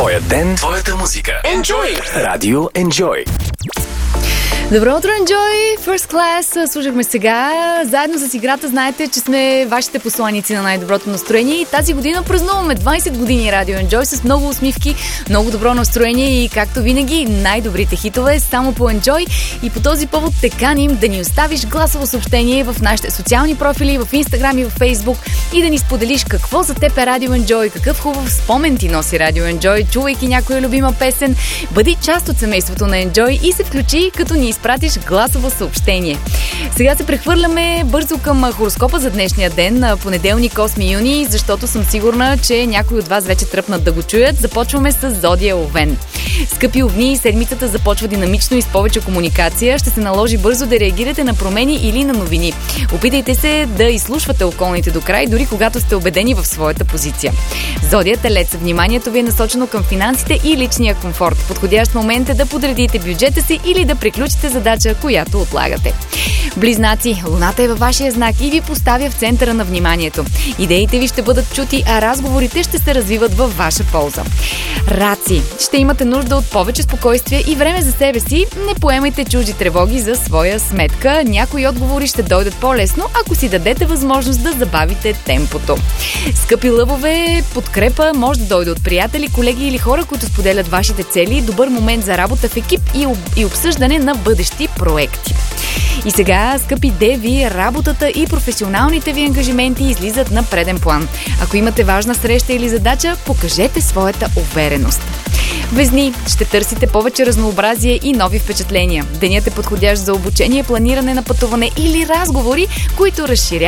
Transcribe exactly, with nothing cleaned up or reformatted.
Твоя ден, твоята музика. Enjoy! Радио Enjoy. Добро утро, Enjoy! First Class слушахме сега. Заедно с играта знаете, че сме вашите посланици на най-доброто настроение. И тази година празнуваме двайсет години Радио Enjoy с много усмивки, много добро настроение и както винаги най-добрите хитове само по Enjoy. И по този повод те каним да ни оставиш гласово съобщение в нашите социални профили, в Instagram и в Facebook и да ни споделиш какво за теб е Радио Enjoy, какъв хубав спомен ти носи Радио Enjoy, чувайки някоя любима песен. Бъди част от семейството на Enjoy и се включи, като ни изпратиш гласово съобщение. Сега се прехвърляме бързо към хороскопа за днешния ден, понеделник, осми юни, защото съм сигурна, че някои от вас вече тръпнат да го чуят. Започваме с Зодия Овен. Скъпи овни, седмицата започва динамично и с повече комуникация. Ще се наложи бързо да реагирате на промени или на новини. Опитайте се да изслушвате околните до край, дори когато сте убедени в своята позиция. Зодия Телец, вниманието ви е насочено към финансите и личния комфорт. Подходящ момент е да подредите бюджета си или да приключите задача, която отлагате. Близнаци, луната е във вашия знак и ви поставя в центъра на вниманието. Идеите ви ще бъдат чути, а разговорите ще се развиват във ваша полза. Раци, ще имате нужда от повече спокойствие и време за себе си. Не поемайте чужди тревоги за своя сметка. Някои отговори ще дойдат по-лесно, ако си дадете възможност да забавите темпото. Скъпи лъвове, подкрепа може да дойде от приятели, колеги или хора, които споделят вашите цели. Добър момент за работа в екип и, об... и обсъждане на бъдещи проекти. И сега, скъпи деви, работата и професионалните ви ангажименти излизат на преден план. Ако имате важна среща или задача, покажете своята увереност. Везни, ще търсите повече разнообразие и нови впечатления. Денят е подходящ за обучение, планиране на пътуване или разговори, които разширяват